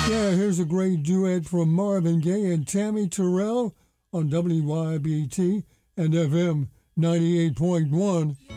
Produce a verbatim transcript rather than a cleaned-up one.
Yeah, here's a great duet from Marvin Gaye and Tammy Terrell on W Y B T and F M ninety-eight point one.